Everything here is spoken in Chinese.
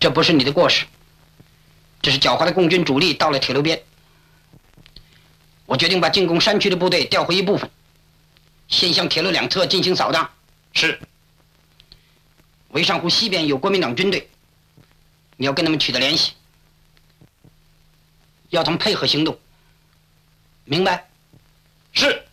这不是你的过失，这是狡猾的共军主力到了铁路边。我决定把进攻山区的部队调回一部分，先向铁路两侧进行扫荡。 是。 潍上湖西边有国民党军队，你要跟他们取得联系，要他们配合行动，明白？ 是。